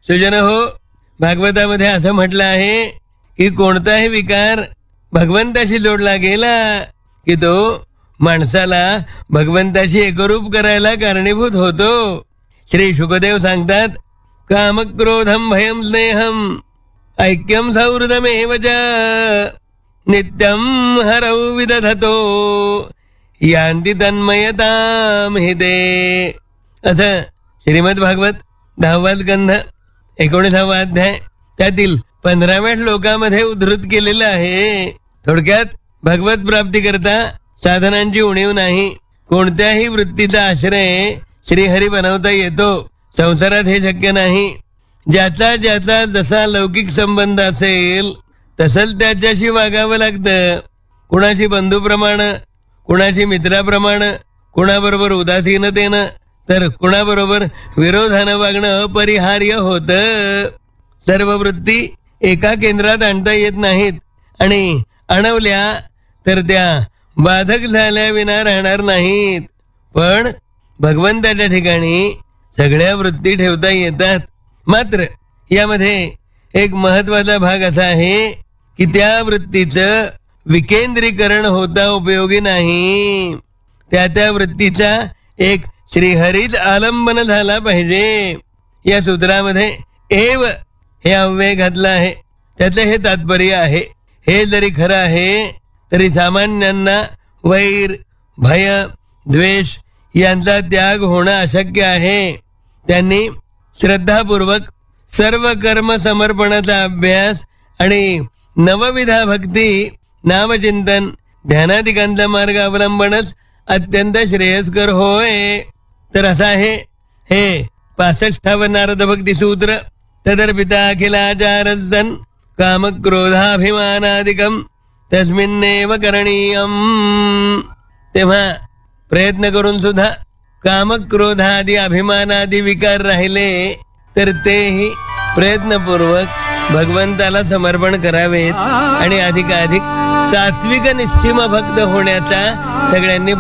सुजन हो, भागवतामध्ये असं म्हटलं आहे की कोणताही विकार भगवंताशी जोडला गेला की तो माणसाला भगवंताशी एकरूप करायला कारणीभूत होतो. श्री शुकदेव सांगतात, कामक्रोधम भयम स्नेहम ऐक्यम सौहृदमेव च नित्यम हरौ विदधतो यांती तन्मयताम हिते. असं श्रीमद भागवत 10वा स्कंध 19वा अध्याय त्यातील 15व्या श्लोकामध्ये उद्धृत केलेलं आहे. थोडक्यात भगवत प्राप्ती करता साधनांची उणीव नाही. कोणत्याही वृत्तीचा आश्रय श्रीहरी बनवता येतो. संसारात हे शक्य नाही. ज्याचा ज्याचा जसा लौकिक संबंध असेल तसंच त्याच्याशी वागावं लागतं. कुणाशी बंधूप्रमाणे, कुणाशी मित्राप्रमाणे, कुणाबरोबर उदासीनतेनं, तर कुणाबरोबर विरोधानं वागणं अपरिहार्य होतं. सर्व वृत्ती एका केंद्रात आणता येत नाहीत आणि आणवल्या तर त्या बाधक झाल्या विना राहणार नाहीत. पण भगवंताच्या ठिकाणी सगळ्या वृत्ती ठेवता येतात. मात्र यामध्ये एक महत्वाचा भाग असा आहे की त्या वृत्तीचं विकेंद्रीकरण होता उपयोगी नाही. त्या वृत्तीचा एक श्रीहरीच आलंबन झाला पाहिजे. या सूत्रामध्ये एव हे अव्यय घातलं आहे. त्याचं हे तात्पर्य आहे. हे जरी खरं आहे तरी सामान्यांना वैर, भय, द्वेष यांचा त्याग होणं अशक्य आहे. त्यांनी श्रद्धापूर्वक सर्व कर्म समर्पणाचा अभ्यास आणि नवविधा भक्ती, नामचिंतन, ध्यानादिकांचा मार्ग अवलंबनच अत्यंत श्रेयस्कर होय. तर असं आहे हे 65व नारद भक्ती सूत्र. तदर्पिता अखिलाचारसन कामक्रोधाभिमानादिकम तस्मिन्नेव करणीयम. तेव्हा प्रयत्न करून सुद्धा कामक्रोधादी अभिमानादी विकार राहिले तर तेही प्रयत्नपूर्वक भगवंताला समर्पण करावेत आणि अधिकाधिक सात्विक निस्सीम भक्त होण्याचा सगळ्यांनी